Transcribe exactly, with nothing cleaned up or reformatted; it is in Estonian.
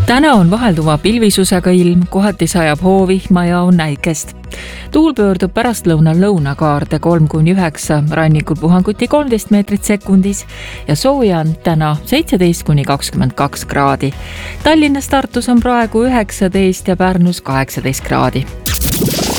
Täna on vahelduva pilvisusega ilm, kohati sajab hoovihma ja on näikest. Tuul pöördub pärastlõunal lõunakaarde kolm kuni üheksa, rannikul puhanguti kolmteist meetrit sekundis ja sooja on täna seitseteist kuni kakskümmend kaks kraadi. Tallinnas, Tartus on praegu üheksateist ja Pärnus kaheksateist kraadi.